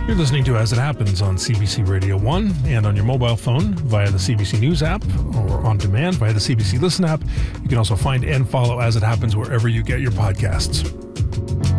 You're listening to As It Happens on CBC Radio 1 and on your mobile phone via the CBC News app or on demand via the CBC Listen app. You can also find and follow As It Happens wherever you get your podcasts.